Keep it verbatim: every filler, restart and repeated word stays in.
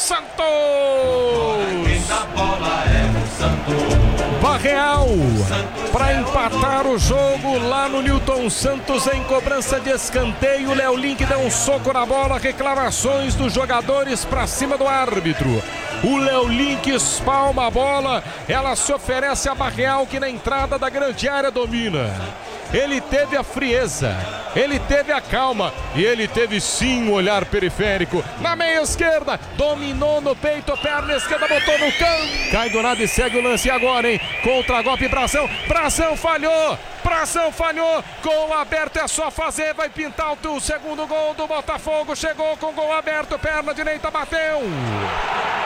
Santos! Barreal para empatar o jogo lá no Newton Santos em cobrança de escanteio. O Léo Link deu um soco na bola, reclamações dos jogadores para cima do árbitro. O Léo Link espalma a bola, ela se oferece a Barreal, que na entrada da grande área domina. Ele teve a frieza, ele teve a calma e ele teve sim um olhar periférico. Na meia esquerda, dominou no peito, perna esquerda, botou no canto. Cai do nada e segue o lance agora, hein? Contra-golpe, Brazão, Brazão falhou, Brazão falhou. Gol aberto, é só fazer, vai pintar o segundo gol do Botafogo. Chegou com gol aberto, perna direita, bateu.